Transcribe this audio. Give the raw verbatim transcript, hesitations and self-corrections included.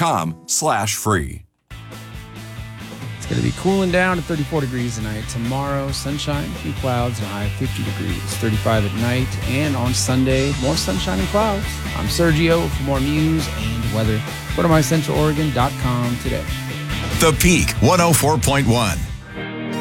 com slash free. It's going to be cooling down to thirty-four degrees tonight. Tomorrow, sunshine, a few clouds, and a high of fifty degrees. thirty-five at night. And on Sunday, more sunshine and clouds. I'm Sergio. For more news and weather, go to my central oregon dot com today. The Peak one oh four point one.